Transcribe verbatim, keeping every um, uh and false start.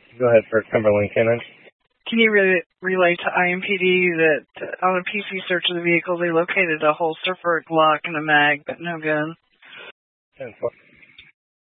Go ahead, First Cumberland Cannon. Can you re- relay to I M P D that uh, on a P C search of the vehicle, they located a holster for a Glock and a mag, but no gun? ten four.